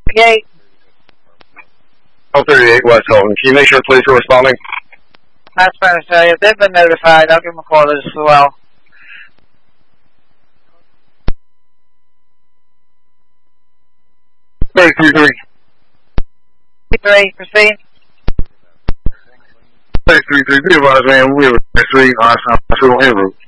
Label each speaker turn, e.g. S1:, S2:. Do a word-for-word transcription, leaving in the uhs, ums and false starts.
S1: thirty-eight.
S2: Oh, thirty-eight West Hilton. Can you make sure police are responding?
S1: That's Spanish area. They've been notified. I'll give them a call as well.
S2: thirty-three three.
S1: Three, proceed.
S2: thirty-three three, be advised, man. We have a three on hospital en route.